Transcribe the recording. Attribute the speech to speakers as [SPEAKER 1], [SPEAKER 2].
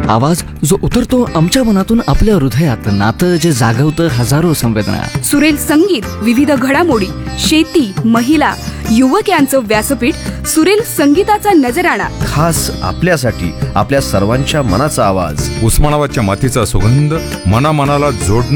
[SPEAKER 1] आवाज जो उतरतो आमच्या मनातून आपल्या हृदयात, नातं जे जागवतं हजारो संवेदना.
[SPEAKER 2] सुरेल संगीत, विविध घडामोडी, शेती, महिला, युवक यांचं व्यासपीठ. सुरेल संगीताचा नजराणा
[SPEAKER 3] खास आपल्यासाठी, आपल्या सर्वांच्या मनाचा आवाज.
[SPEAKER 4] उस्मानाबादच्या मातीचा सुगंध मनामनाला जोडणं